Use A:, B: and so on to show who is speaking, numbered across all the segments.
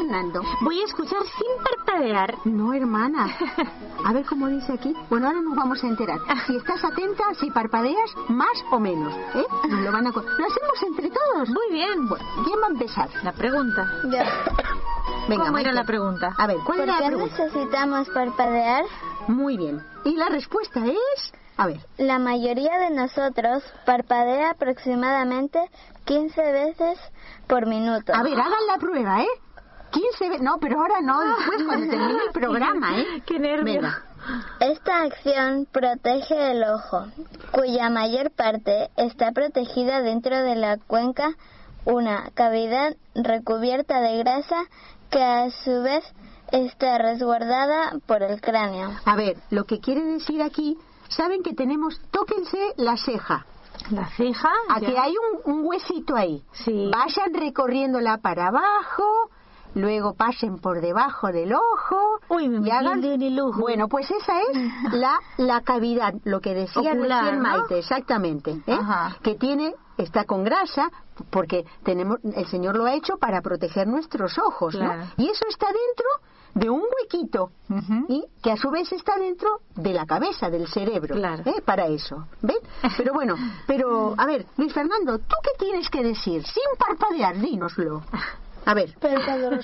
A: Fernando.
B: Voy a escuchar sin parpadear.
A: No, hermana. A ver cómo dice aquí. Bueno, ahora nos vamos a enterar. Si estás atenta, si parpadeas, más o menos. Nos lo van a... Lo hacemos entre todos.
B: Muy bien.
A: Bueno, ¿quién va a empezar?
B: La pregunta.
C: Ya.
A: Venga,
B: ¿Cómo era
A: Maite.
B: la pregunta?
A: A ver, ¿cuál
C: ¿Por
A: era la
C: qué
A: pregunta?
C: necesitamos parpadear?
A: Muy bien. Y la respuesta es... A ver.
C: La mayoría de nosotros parpadea aproximadamente 15 veces por minuto.
A: A ver, hagan la prueba, 15 veces... No, pero ahora no, después cuando termine el programa,
B: Qué nervio.
A: Venga.
C: Esta acción protege el ojo, cuya mayor parte está protegida dentro de la cuenca, una cavidad recubierta de grasa que a su vez está resguardada por el cráneo.
A: A ver, lo que quiere decir aquí... Saben que tenemos... Tóquense la ceja.
B: La ceja.
A: A
B: ya.
A: que hay un huesito ahí.
B: Sí.
A: Vayan recorriéndola para abajo, luego pasen por debajo del ojo.
B: Uy, me
A: y
B: metí
A: hagan...
B: en el ojo.
A: Bueno, pues esa es la cavidad, lo que decía
B: Ocular,
A: recién
B: ¿no?
A: Maite, exactamente.
B: Ajá.
A: Que está con grasa, porque el Señor lo ha hecho para proteger nuestros ojos,
B: Claro.
A: ¿no? Y eso está dentro de un huequito, y que a su vez está dentro de la cabeza, del cerebro,
B: Claro.
A: para eso, ¿ven? Pero bueno, a ver, Luis Fernando, ¿tú qué tienes que decir? Sin parpadear, dínoslo. A ver.
D: Pero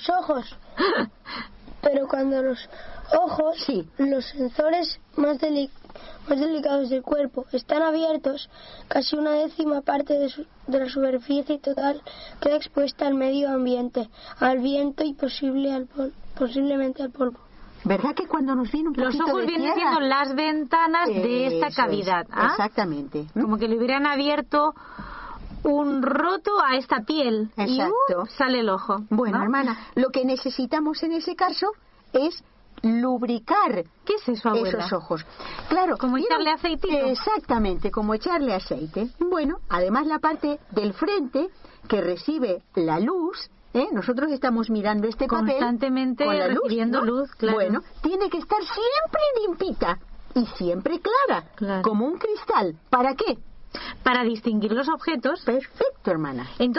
D: cuando los ojos,
A: Sí.
D: los sensores más delicados del cuerpo, están abiertos, casi una décima parte de la superficie total queda expuesta al medio ambiente, al viento y posiblemente al polvo.
A: ¿Verdad que cuando nos viene un
B: Los
A: poquito
B: ojos
A: de
B: vienen
A: tierra?
B: siendo las ventanas de esta
A: Eso
B: cavidad.
A: es,
B: ¿Ah?
A: exactamente.
B: Como que le hubieran abierto un roto a esta piel.
A: Exacto.
B: Y sale el ojo.
A: Bueno,
B: ¿no?
A: hermana, lo que necesitamos en ese caso es lubricar
B: ¿Qué es eso, abuela?
A: esos ojos. Claro,
B: ¿Como
A: ¿vieron?
B: echarle aceitito?
A: Exactamente, como echarle aceite. Bueno, además la parte del frente que recibe la luz, nosotros estamos mirando este papel
B: Constantemente
A: con la
B: recibiendo luz, claro.
A: Bueno, tiene que estar siempre limpita y siempre clara,
B: Claro.
A: como un cristal. ¿Para qué?
B: Para distinguir los objetos.
A: Perfecto, hermana.